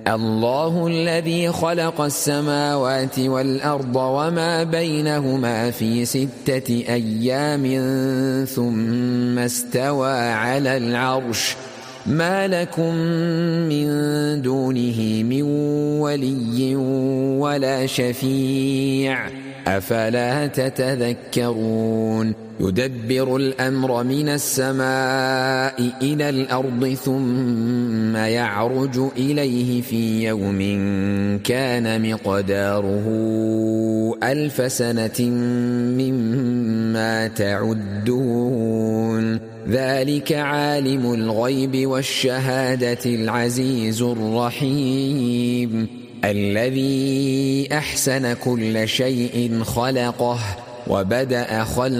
الله الذي خلق السماوات والأرض وما بينهما في 6 أيام ثم استوى على العرش ما لكم من دونه من ولي ولا شفيع أفلا تتذكرون يدبر الأمر من السماء إلى الأرض ثم يعرج إليه في يوم كان مقداره 1000 سنة مما تعدون ذلك عالم الغيب والشهادة العزيز الرحيم الذي أحسن كل شيء خلقه وبدأ خلق